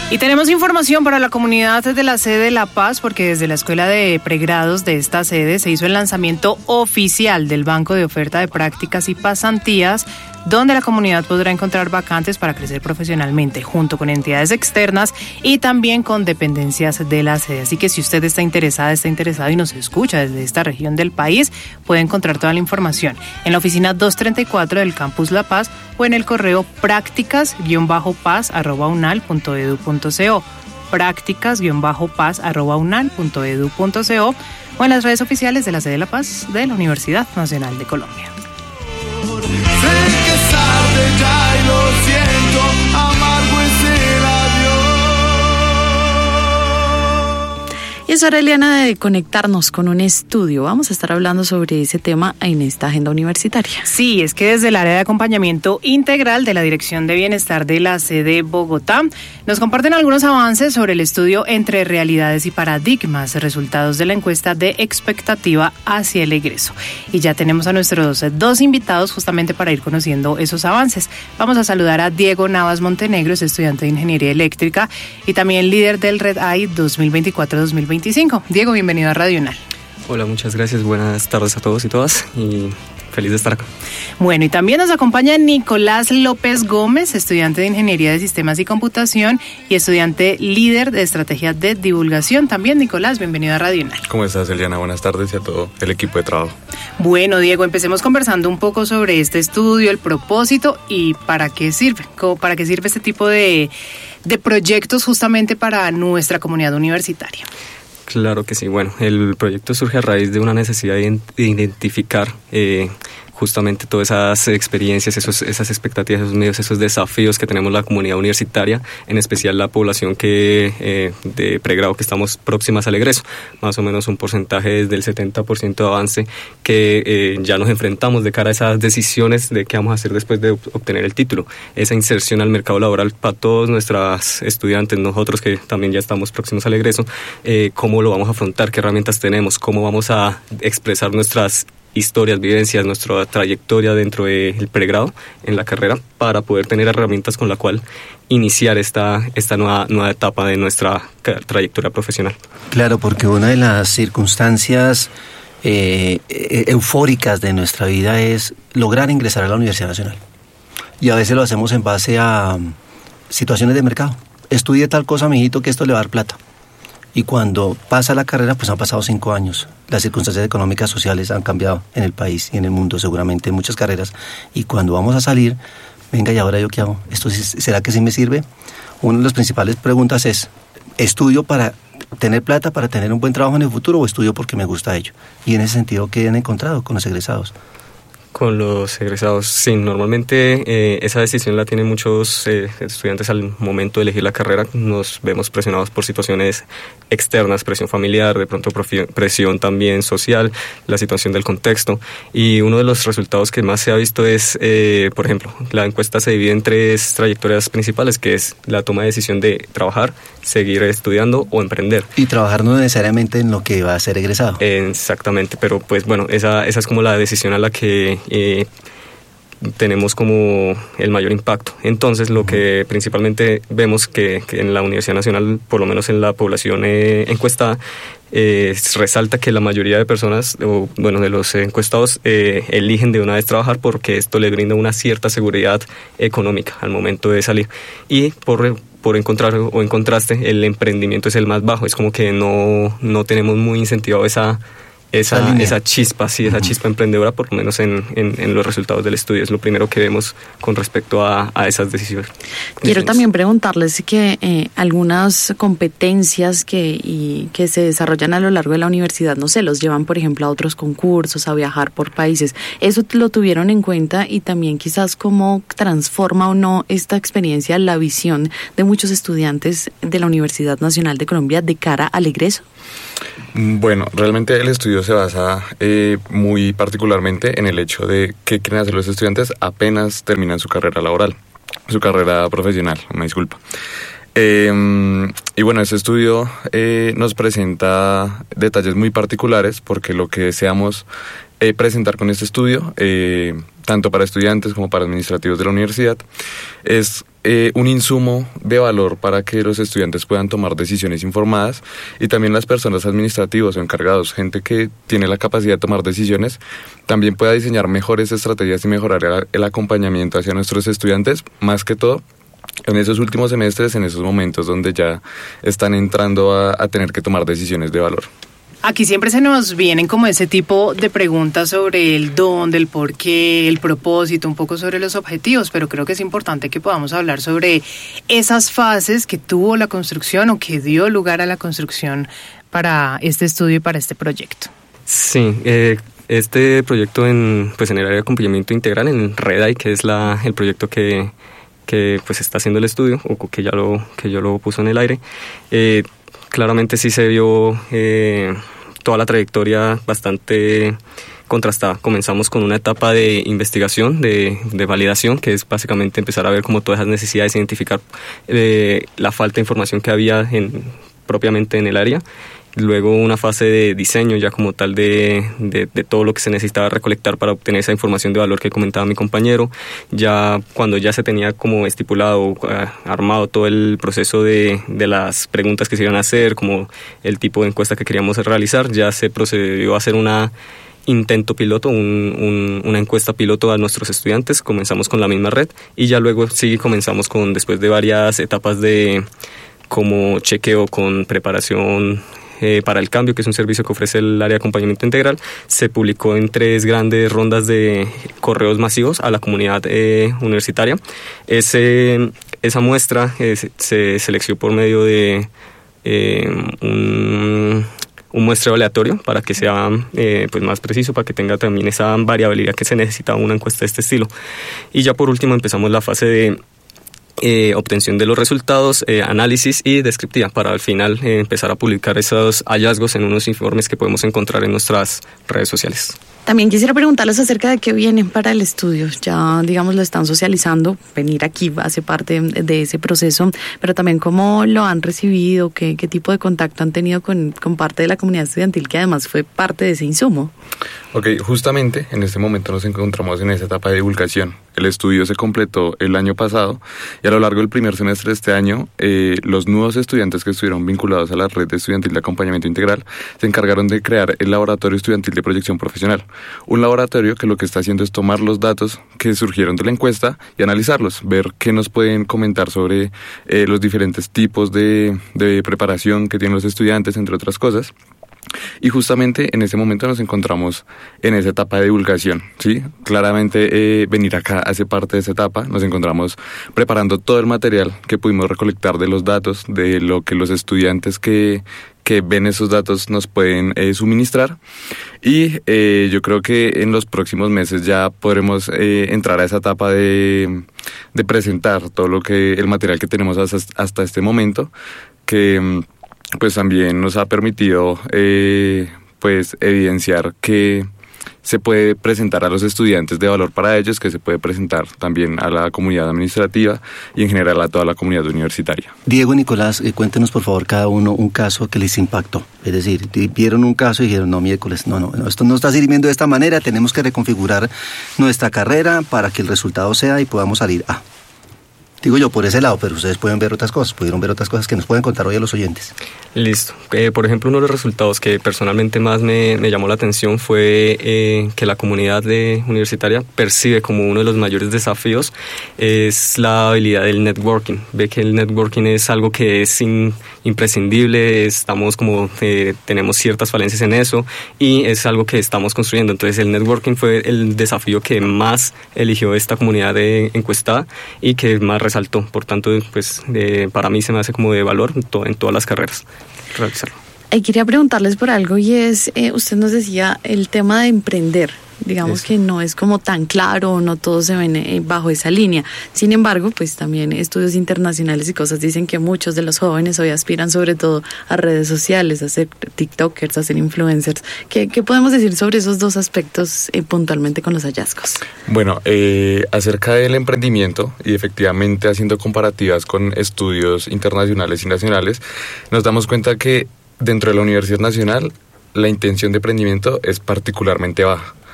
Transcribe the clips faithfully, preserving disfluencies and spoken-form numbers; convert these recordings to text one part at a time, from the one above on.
Y tenemos información para la comunidad de la sede de La Paz, porque desde la Escuela de Pregrados de esta sede se hizo el lanzamiento oficial del Banco de Oferta de Prácticas y Pasantías, donde la comunidad podrá encontrar vacantes para crecer profesionalmente, junto con entidades externas y también con dependencias de la sede. Así que si usted está interesada, está interesado y nos escucha desde esta región del país, puede encontrar toda la información en la oficina doscientos treinta y cuatro del Campus La Paz o en el correo prácticas paz arroba unal punto edu punto co, prácticas paz arroba unal punto edu punto co o en las redes oficiales de la sede de La Paz de la Universidad Nacional de Colombia. Sé que es tarde ya y lo siento, amargo es el adiós. Y es hora, Eliana, de conectarnos con un estudio. Vamos a estar hablando sobre ese tema en esta agenda universitaria. Sí, es que desde el área de acompañamiento integral de la Dirección de Bienestar de la sede Bogotá nos comparten algunos avances sobre el estudio Entre Realidades y Paradigmas, resultados de la encuesta de expectativa hacia el egreso. Y ya tenemos a nuestros dos invitados justamente para ir conociendo esos avances. Vamos a saludar a Diego Navas Montenegro, es estudiante de Ingeniería Eléctrica y también líder del Red Eye dos mil veinticuatro dos mil veinticinco. Diego, bienvenido a Radio Unal. Hola, muchas gracias. Buenas tardes a todos y todas y feliz de estar acá. Bueno, y también nos acompaña Nicolás López Gómez, estudiante de Ingeniería de Sistemas y Computación y estudiante líder de Estrategia de Divulgación. También, Nicolás, bienvenido a Radio Unal. ¿Cómo estás, Eliana? Buenas tardes y a todo el equipo de trabajo. Bueno, Diego, empecemos conversando un poco sobre este estudio, el propósito y para qué sirve, para qué sirve este tipo de, de proyectos justamente para nuestra comunidad universitaria. Claro que sí. Bueno, el proyecto surge a raíz de una necesidad de identificar eh, justamente todas esas experiencias, esos, esas expectativas, esos medios, esos desafíos que tenemos la comunidad universitaria, en especial la población que eh, de pregrado que estamos próximas al egreso, más o menos un porcentaje del setenta por ciento de avance que eh, ya nos enfrentamos de cara a esas decisiones de qué vamos a hacer después de obtener el título, esa inserción al mercado laboral para todos nuestros estudiantes, nosotros que también ya estamos próximos al egreso, eh, cómo lo vamos a afrontar, qué herramientas tenemos, cómo vamos a expresar nuestras historias, vivencias, nuestra trayectoria dentro del pregrado en la carrera para poder tener herramientas con la cual iniciar esta, esta nueva, nueva etapa de nuestra trayectoria profesional. Claro, porque una de las circunstancias eh, eufóricas de nuestra vida es lograr ingresar a la Universidad Nacional. Y a veces lo hacemos en base a situaciones de mercado. Estudie tal cosa, mijito, que esto le va a dar plata. Y cuando pasa la carrera, pues han pasado cinco años. Las circunstancias económicas, sociales han cambiado en el país y en el mundo, seguramente en muchas carreras. Y cuando vamos a salir, venga, ¿y ahora yo qué hago? ¿Esto será que sí me sirve? Una de las principales preguntas es, ¿estudio para tener plata, para tener un buen trabajo en el futuro o estudio porque me gusta ello? Y en ese sentido, ¿qué han encontrado con los egresados? Con los egresados, sí, normalmente eh, esa decisión la tienen muchos eh, estudiantes al momento de elegir la carrera. Nos vemos presionados por situaciones externas, presión familiar, de pronto presión también social, la situación del contexto. Y uno de los resultados que más se ha visto es, eh, por ejemplo, la encuesta se divide en tres trayectorias principales, que es la toma de decisión de trabajar, seguir estudiando o emprender. Y trabajar no necesariamente en lo que va a ser egresado. Exactamente, pero pues bueno, esa, esa es como la decisión a la que Eh, tenemos como el mayor impacto. Entonces, lo que principalmente vemos que, que en la Universidad Nacional, por lo menos en la población eh, encuestada, eh, resalta que la mayoría de personas, o bueno, de los encuestados, eh, eligen de una vez trabajar porque esto le brinda una cierta seguridad económica al momento de salir. Y por por encontrar o en contraste, el emprendimiento es el más bajo. Es como que no, no tenemos muy incentivado esa Esa, esa chispa, sí, esa uh-huh. chispa emprendedora, por lo menos en, en, en los resultados del estudio. Es lo primero que vemos con respecto a, a esas decisiones. Quiero también preguntarles que eh, algunas competencias que, y, que se desarrollan a lo largo de la universidad, no sé, los llevan, por ejemplo, a otros concursos, a viajar por países. ¿Eso lo tuvieron en cuenta? Y también quizás cómo transforma o no esta experiencia la visión de muchos estudiantes de la Universidad Nacional de Colombia de cara al egreso. Bueno, realmente el estudio se basa eh, muy particularmente en el hecho de qué quieren hacer los estudiantes apenas terminan su carrera laboral, su carrera profesional, me disculpa. Eh, y bueno, este estudio eh, nos presenta detalles muy particulares porque lo que deseamos eh, presentar con este estudio eh, tanto para estudiantes como para administrativos de la universidad, es eh, un insumo de valor para que los estudiantes puedan tomar decisiones informadas y también las personas administrativas o encargados, gente que tiene la capacidad de tomar decisiones, también pueda diseñar mejores estrategias y mejorar el, el acompañamiento hacia nuestros estudiantes, más que todo en esos últimos semestres, en esos momentos donde ya están entrando a, a tener que tomar decisiones de valor. Aquí siempre se nos vienen como ese tipo de preguntas sobre el dónde, el por qué, el propósito, un poco sobre los objetivos, pero creo que es importante que podamos hablar sobre esas fases que tuvo la construcción o que dio lugar a la construcción para este estudio y para este proyecto. Sí, eh, este proyecto en, pues en el área de acompañamiento integral, en REDAI, que es la, el proyecto que, que pues está haciendo el estudio, o que ya lo, que yo lo puso en el aire, eh, claramente sí se vio eh, toda la trayectoria bastante contrastada. Comenzamos con una etapa de investigación, de, de validación, que es básicamente empezar a ver como todas esas necesidades, identificar eh, la falta de información que había en, propiamente en el área. Luego una fase de diseño ya como tal de, de, de todo lo que se necesitaba recolectar para obtener esa información de valor que comentaba mi compañero. Ya cuando ya se tenía como estipulado, armado todo el proceso de, de las preguntas que se iban a hacer, como el tipo de encuesta que queríamos realizar, ya se procedió a hacer una intento piloto, un, un, una encuesta piloto a nuestros estudiantes. Comenzamos con la misma red y ya luego sí comenzamos con, después de varias etapas de como chequeo con preparación Eh, para el cambio, que es un servicio que ofrece el área de acompañamiento integral, se publicó en tres grandes rondas de correos masivos a la comunidad eh, universitaria. Ese, esa muestra eh, se seleccionó por medio de eh, un, un muestreo aleatorio para que sea eh, pues más preciso, para que tenga también esa variabilidad que se necesita una encuesta de este estilo. Y ya por último empezamos la fase de Eh, obtención de los resultados, eh, análisis y descriptiva, para al final eh, empezar a publicar esos hallazgos en unos informes que podemos encontrar en nuestras redes sociales. También quisiera preguntarles acerca de qué vienen para el estudio. Ya, digamos, lo están socializando, venir aquí hace parte de ese proceso, pero también cómo lo han recibido, qué, qué tipo de contacto han tenido con, con parte de la comunidad estudiantil que además fue parte de ese insumo. Ok, justamente en este momento nos encontramos en esa etapa de divulgación. El estudio se completó el año pasado y a lo largo del primer semestre de este año, eh, los nuevos estudiantes que estuvieron vinculados a la red estudiantil de acompañamiento integral se encargaron de crear el Laboratorio Estudiantil de Proyección Profesional. Un laboratorio que lo que está haciendo es tomar los datos que surgieron de la encuesta y analizarlos, ver qué nos pueden comentar sobre eh, los diferentes tipos de, de preparación que tienen los estudiantes, entre otras cosas. Y justamente en ese momento nos encontramos en esa etapa de divulgación, ¿sí? Claramente eh, venir acá hace parte de esa etapa. Nos encontramos preparando todo el material que pudimos recolectar de los datos, de lo que los estudiantes que, que ven esos datos nos pueden eh, suministrar. Y eh, yo creo que en los próximos meses ya podremos eh, entrar a esa etapa de, de presentar todo lo que el material que tenemos hasta, hasta este momento, que pues también nos ha permitido eh, pues evidenciar que se puede presentar a los estudiantes de valor para ellos, que se puede presentar también a la comunidad administrativa y en general a toda la comunidad universitaria. Diego, Nicolás, eh, cuéntenos por favor cada uno un caso que les impactó. Es decir, vieron un caso y dijeron, no, miércoles, no, no, esto no está sirviendo de esta manera, tenemos que reconfigurar nuestra carrera para que el resultado sea y podamos salir a... Digo yo por ese lado, pero ustedes pueden ver otras cosas, pudieron ver otras cosas que nos pueden contar hoy a los oyentes. Listo. Eh, por ejemplo, uno de los resultados que personalmente más me, me llamó la atención fue eh, que la comunidad de universitaria percibe como uno de los mayores desafíos es la habilidad del networking. Ve que el networking es algo que es in, imprescindible, estamos como, eh, tenemos ciertas falencias en eso y es algo que estamos construyendo. Entonces el networking fue el desafío que más eligió esta comunidad de encuestada y que más resaltó. Por tanto, pues eh, para mí se me hace como de valor en, to- en todas las carreras realizarlo. Eh, quería preguntarles por algo y es, eh, usted nos decía el tema de emprender. Digamos Eso. que no es como tan claro, no todos se ven eh, bajo esa línea. Sin embargo, pues también estudios internacionales y cosas dicen que muchos de los jóvenes hoy aspiran sobre todo a redes sociales, a ser tiktokers, a ser influencers. ¿Qué, qué podemos decir sobre esos dos aspectos eh, puntualmente con los hallazgos? Bueno, eh, acerca del emprendimiento y efectivamente haciendo comparativas con estudios internacionales y nacionales, nos damos cuenta que dentro de la Universidad Nacional la intención de emprendimiento es particularmente baja.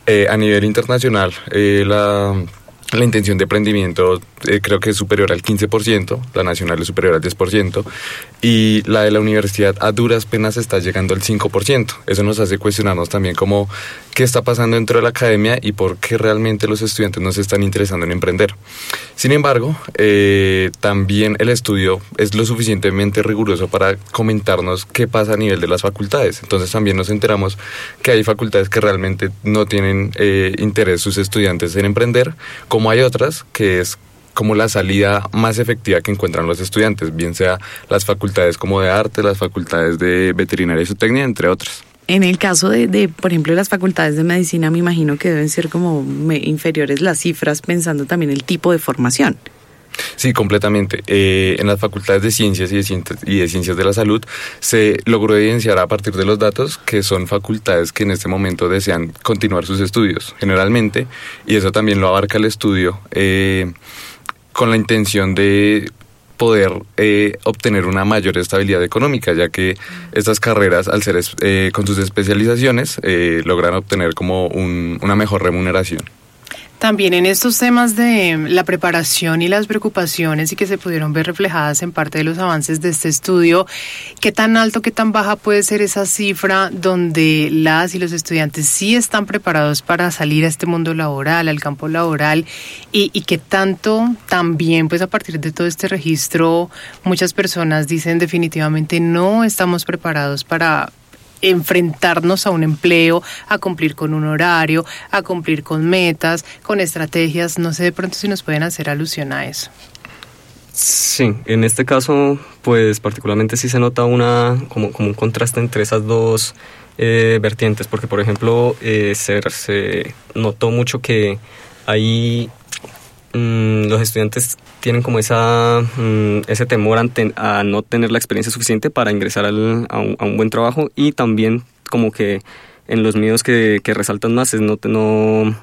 Eh, a nivel internacional, eh, la... La intención de emprendimiento eh, creo que es superior al quince por ciento, la nacional es superior al diez por ciento y la de la universidad a duras penas está llegando al cinco por ciento. Eso nos hace cuestionarnos también como qué está pasando dentro de la academia y por qué realmente los estudiantes no se están interesando en emprender. Sin embargo, eh, también el estudio es lo suficientemente riguroso para comentarnos qué pasa a nivel de las facultades. Entonces también nos enteramos que hay facultades que realmente no tienen eh, interés sus estudiantes en emprender, como hay otras que es como la salida más efectiva que encuentran los estudiantes, bien sea las facultades como de arte, las facultades de veterinaria y zootecnia, entre otras. En el caso de, de, por ejemplo, las facultades de medicina, me imagino que deben ser como me, inferiores las cifras, pensando también el tipo de formación. Sí, completamente. Eh, en las facultades de ciencias y de ciencias, y de ciencias de la salud se logró evidenciar a partir de los datos que son facultades que en este momento desean continuar sus estudios, generalmente, y eso también lo abarca el estudio eh, con la intención de poder eh, obtener una mayor estabilidad económica, ya que estas carreras, al ser eh, con sus especializaciones, eh, logran obtener como un, una mejor remuneración. También en estos temas de la preparación y las preocupaciones y que se pudieron ver reflejadas en parte de los avances de este estudio, ¿qué tan alto, qué tan baja puede ser esa cifra donde las y los estudiantes sí están preparados para salir a este mundo laboral, al campo laboral, y, y qué tanto también, pues a partir de todo este registro, muchas personas dicen definitivamente no estamos preparados para enfrentarnos a un empleo, a cumplir con un horario, a cumplir con metas, con estrategias? No sé de pronto si nos pueden hacer alusión a eso. Sí, en este caso, pues particularmente sí se nota una como, como un contraste entre esas dos eh, vertientes, porque por ejemplo eh, se, se notó mucho que hay mmm, los estudiantes tienen como esa mmm, ese temor ante, a no tener la experiencia suficiente para ingresar al, a, un, a un buen trabajo, y también como que en los miedos que, que resaltan más es no, no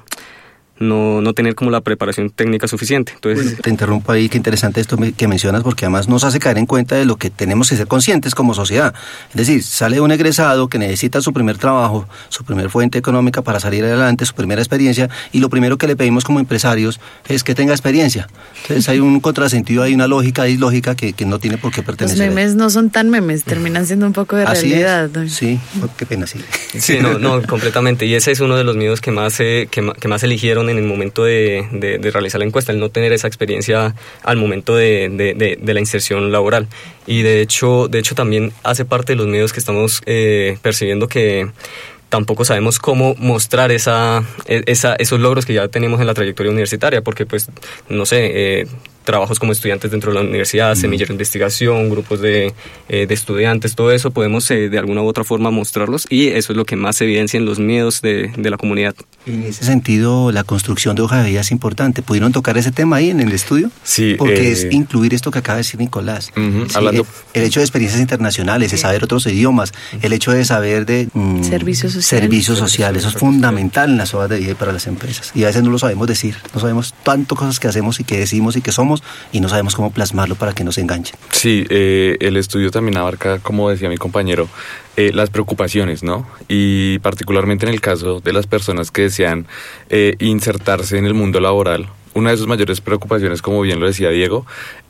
No, no tener como la preparación técnica suficiente. Entonces, bueno, te interrumpo ahí, qué interesante esto que mencionas, porque además nos hace caer en cuenta de lo que tenemos que ser conscientes como sociedad. Es decir, sale un egresado que necesita su primer trabajo, su primer fuente económica para salir adelante, su primera experiencia, y lo primero que le pedimos como empresarios es que tenga experiencia. Entonces hay un contrasentido, hay una lógica ilógica que, que no tiene por qué pertenecer. Los memes no son tan memes, terminan siendo un poco de Así realidad. Es. Sí, qué pena, sí. Sí, no, no, completamente. Y ese es uno de los miedos que más, eh, que, que más eligieron en el momento de, de, de realizar la encuesta, el no tener esa experiencia al momento de, de, de, de la inserción laboral. Y de hecho, de hecho también hace parte de los miedos que estamos eh, percibiendo, que tampoco sabemos cómo mostrar esa, esa, esos logros que ya tenemos en la trayectoria universitaria, porque pues, no sé, eh, trabajos como estudiantes dentro de la universidad, semillero de investigación, grupos de, eh, de estudiantes, todo eso podemos eh, de alguna u otra forma mostrarlos, y eso es lo que más se evidencia en los miedos de, de la comunidad. En ese sentido, la construcción de hoja de vida es importante. ¿Pudieron tocar ese tema ahí en el estudio? Sí. Porque eh, es incluir esto que acaba de decir Nicolás. Uh-huh, sí, hablando... el, el hecho de experiencias internacionales, de saber otros idiomas, el hecho de saber de... Mm, servicios sociales. Servicios sociales, eso es fundamental en las hojas de vida y para las empresas. Y a veces no lo sabemos decir, no sabemos tanto cosas que hacemos y que decimos y que somos, y no sabemos cómo plasmarlo para que no se enganche. Sí, eh, el estudio también abarca, como decía mi compañero, eh, las preocupaciones, ¿no? Y particularmente en el caso de las personas que desean eh, insertarse en el mundo laboral. Una de sus mayores preocupaciones, como bien lo decía Diego,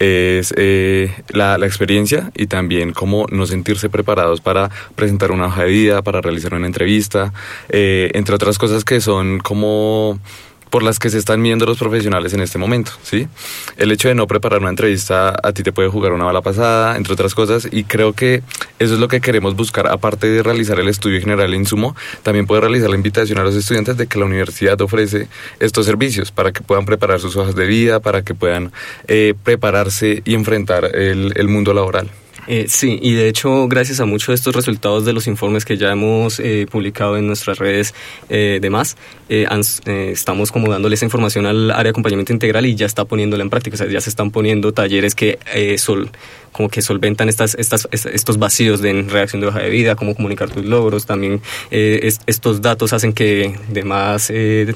es eh, la, la experiencia, y también cómo no sentirse preparados para presentar una hoja de vida, para realizar una entrevista, eh, entre otras cosas que son como por las que se están midiendo los profesionales en este momento, ¿sí? El hecho de no preparar una entrevista a ti te puede jugar una mala pasada, entre otras cosas, y creo que eso es lo que queremos buscar. Aparte de realizar el estudio general de insumo, también puede realizar la invitación a los estudiantes de que la universidad ofrece estos servicios para que puedan preparar sus hojas de vida, para que puedan eh, prepararse y enfrentar el, el mundo laboral. Eh, sí, y de hecho, gracias a muchos de estos resultados de los informes que ya hemos eh, publicado en nuestras redes eh, demás, eh, eh, estamos como dándole esa información al área de acompañamiento integral, y ya está poniéndola en práctica. O sea, ya se están poniendo talleres que eh, sol, como que solventan estas, estas, estos vacíos de en redacción de hoja de vida, cómo comunicar tus logros. También eh, es, estos datos hacen que demás Eh,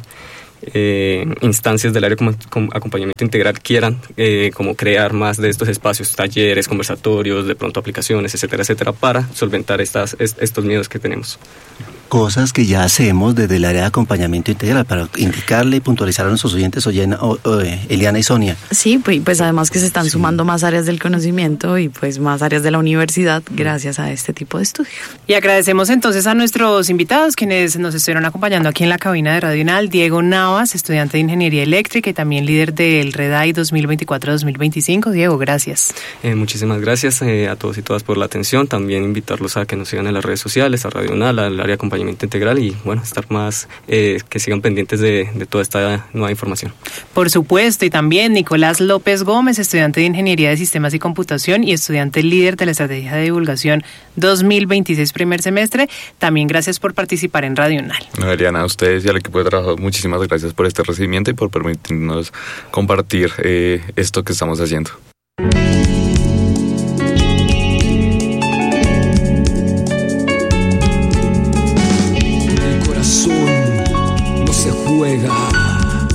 Eh, instancias del área de acompañamiento integral quieran eh, como crear más de estos espacios, talleres, conversatorios, de pronto aplicaciones, etcétera, etcétera, para solventar estas, est- estos miedos que tenemos. cosas que ya hacemos desde el área de acompañamiento integral para indicarle y puntualizar a nuestros oyentes, Oyena, o, o, Eliana y Sonia. Sí, pues, pues además que se están sí. sumando más áreas del conocimiento y pues más áreas de la universidad gracias a este tipo de estudio. Y agradecemos entonces a nuestros invitados quienes nos estuvieron acompañando aquí en la cabina de Radio UNAL, Diego Navas, estudiante de Ingeniería Eléctrica y también líder del REDAI dos mil veinticuatro dos mil veinticinco. Diego, gracias. Eh, muchísimas gracias eh, a todos y todas por la atención. También invitarlos a que nos sigan en las redes sociales, a Radio UNAL, al área de acompañamiento integral y bueno, estar más, eh, que sigan pendientes de, de toda esta nueva información. Por supuesto, y también Nicolás López Gómez, estudiante de Ingeniería de Sistemas y Computación y estudiante líder de la Estrategia de Divulgación dos mil veintiséis primer semestre. También gracias por participar en Radio UNAL. No, Eliana, a ustedes y al equipo de trabajo, muchísimas gracias por este recibimiento y por permitirnos compartir eh, esto que estamos haciendo.